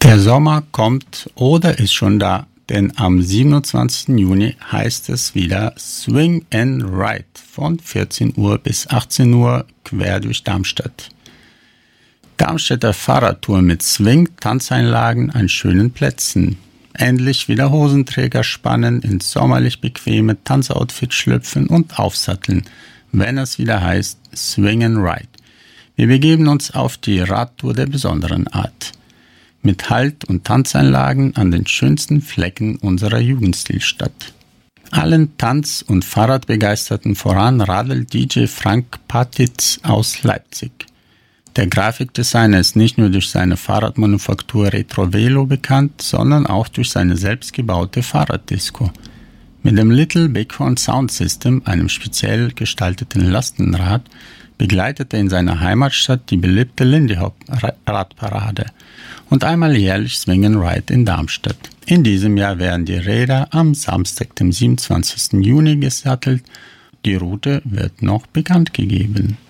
Der Sommer kommt oder ist schon da, denn am 27. Juni heißt es wieder Swing and Ride von 14 Uhr bis 18 Uhr quer durch Darmstadt. Darmstädter Fahrradtour mit Swing, Tanzeinlagen an schönen Plätzen. Endlich wieder Hosenträger spannen, ins sommerlich bequeme Tanzoutfit schlüpfen und aufsatteln, wenn es wieder heißt Swing and Ride. Wir begeben uns auf die Radtour der besonderen Art. Mit Halt- und Tanzeinlagen an den schönsten Flecken unserer Jugendstilstadt. Allen Tanz- und Fahrradbegeisterten voran radelt DJ Frank Patitz aus Leipzig. Der Grafikdesigner ist nicht nur durch seine Fahrradmanufaktur Retrovelo bekannt, sondern auch durch seine selbstgebaute Fahrraddisco. Mit dem Little Bighorn Sound System, einem speziell gestalteten Lastenrad, begleitet er in seiner Heimatstadt die beliebte Lindy Hop Radparade und einmal jährlich Swing and Ride in Darmstadt. In diesem Jahr werden die Räder am Samstag, dem 27. Juni gesattelt. Die Route wird noch bekannt gegeben.